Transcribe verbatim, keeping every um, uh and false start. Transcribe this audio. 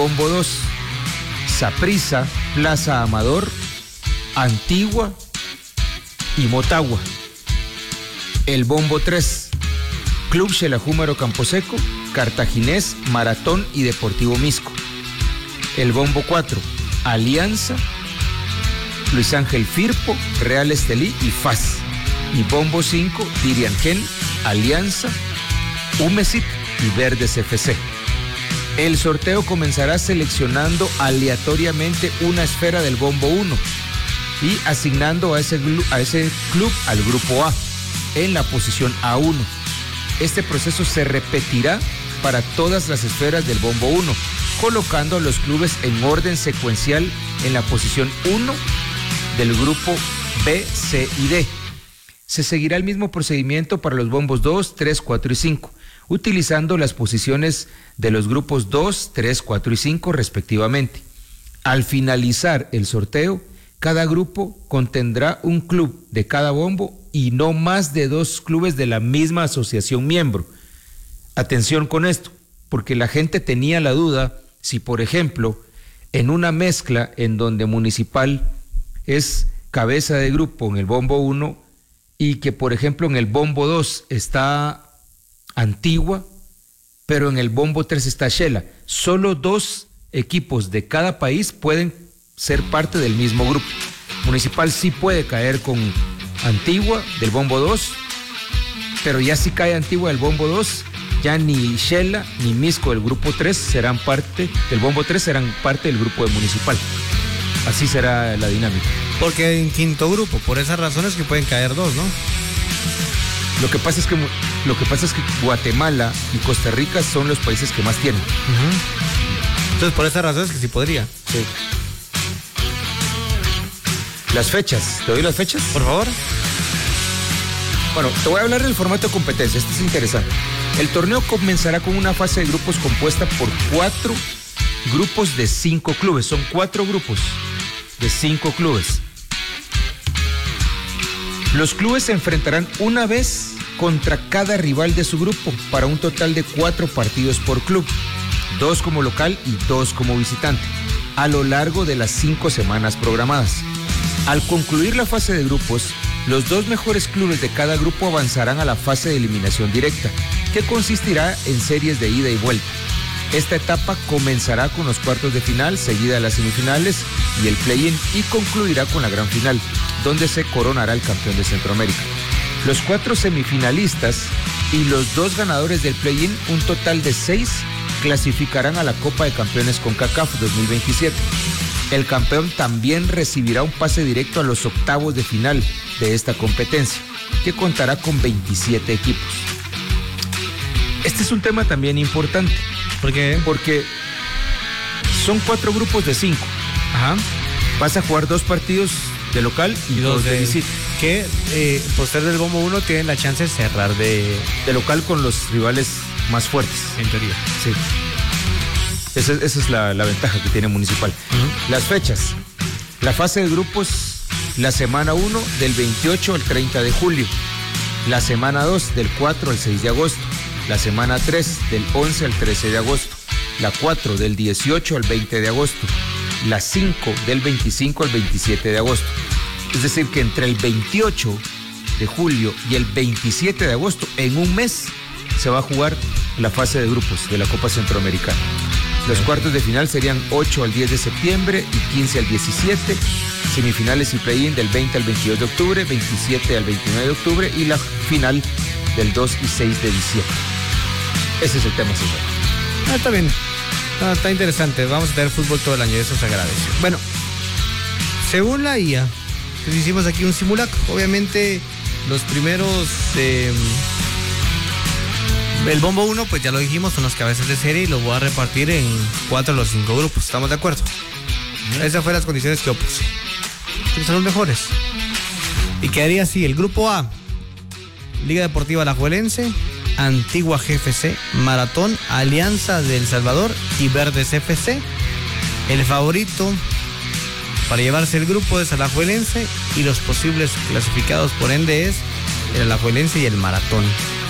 bombo dos, Saprissa, Plaza Amador, Antigua y Motagua. El bombo tres, Club Xelajú Camposeco, Cartaginés, Maratón y Deportivo Misco. El bombo cuatro, Alianza, Luis Ángel Firpo, Real Estelí y F A S. Y bombo cinco, Diriangén, Alianza, Umesit y Verdes F C. El sorteo comenzará seleccionando aleatoriamente una esfera del bombo uno y asignando a ese, a ese club al grupo A en la posición A uno. Este proceso se repetirá para todas las esferas del bombo uno, colocando a los clubes en orden secuencial en la posición uno del grupo B, C y D. Se seguirá el mismo procedimiento para los bombos dos, tres, cuatro y cinco, utilizando las posiciones de los grupos dos, tres, cuatro y cinco respectivamente. Al finalizar el sorteo, cada grupo contendrá un club de cada bombo y no más de dos clubes de la misma asociación miembro. Atención con esto, porque la gente tenía la duda si, por ejemplo, en una mezcla en donde Municipal es cabeza de grupo en el bombo uno y que, por ejemplo, en el bombo dos está Antigua, pero en el bombo tres está Xela. Solo dos equipos de cada país pueden ser parte del mismo grupo. Municipal sí puede caer con Antigua del bombo dos, pero ya si cae Antigua del bombo dos, ya ni Xela ni Misco del grupo tres serán parte del bombo tres, serán parte del grupo de Municipal. Así será la dinámica. Porque en quinto grupo, por esas razones que pueden caer dos, ¿no? Lo que pasa es que lo que pasa es que Guatemala y Costa Rica son los países que más tienen. Uh-huh. Entonces, por esas razones que sí podría. Sí. Las fechas, ¿te doy las fechas? Por favor. Bueno, te voy a hablar del formato de competencia, este es interesante. El torneo comenzará con una fase de grupos compuesta por cuatro grupos de cinco clubes. Son cuatro grupos de cinco clubes. Los clubes se enfrentarán una vez contra cada rival de su grupo para un total de cuatro partidos por club, dos como local y dos como visitante, a lo largo de las cinco semanas programadas. Al concluir la fase de grupos, los dos mejores clubes de cada grupo avanzarán a la fase de eliminación directa, que consistirá en series de ida y vuelta. Esta etapa comenzará con los cuartos de final, seguida de las semifinales y el play-in, y concluirá con la gran final, donde se coronará el campeón de Centroamérica. Los cuatro semifinalistas y los dos ganadores del play-in, un total de seis, clasificarán a la Copa de Campeones CONCACAF dos mil veintisiete. El campeón también recibirá un pase directo a los octavos de final de esta competencia, que contará con veintisiete equipos. Este es un tema también importante. ¿Por qué? Porque son cuatro grupos de cinco. Ajá. Vas a jugar dos partidos de local y, y dos, dos de, de visita. Que eh, por ser del bombo uno tienen la chance de cerrar de... de local con los rivales más fuertes. En teoría. Sí. Esa, esa es la, la ventaja que tiene Municipal. Uh-huh. Las fechas. La fase de grupos, la semana uno del veintiocho al treinta de julio. La semana dos del cuatro al seis de agosto. La semana tres del once al trece de agosto. La cuatro del dieciocho al veinte de agosto. La cinco del veinticinco al veintisiete de agosto. Es decir, que entre el veintiocho de julio y el veintisiete de agosto, en un mes, se va a jugar la fase de grupos de la Copa Centroamericana. Los cuartos de final serían ocho al diez de septiembre y quince al diecisiete. Semifinales y play-in del veinte al veintidós de octubre, veintisiete al veintinueve de octubre y la final del dos y seis de diciembre. Ese es el tema, señor. Ah, está bien. Ah, está interesante. Vamos a tener fútbol todo el año, eso se agradece. Bueno, según la I A, pues hicimos aquí un simulacro. Obviamente, los primeros... Eh, el bombo uno, pues ya lo dijimos, son los cabezas de serie y los voy a repartir en cuatro de los cinco grupos. ¿Estamos de acuerdo? Uh-huh. Esas fueron las condiciones que opuse. Son los mejores. Y quedaría así: el grupo A, Liga Deportiva Alajuelense, Antigua G F C, Maratón, Alianza de El Salvador y Verdes F C. El favorito para llevarse el grupo es Alajuelense y los posibles clasificados por ende es el Alajuelense y el Maratón.